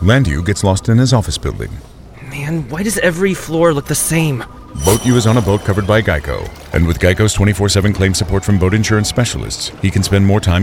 Landu gets lost in his office building. Man, why does every floor look the same? Boat U is on a boat covered by Geico. And with Geico's 24/7 claim support from boat insurance specialists, he can spend more time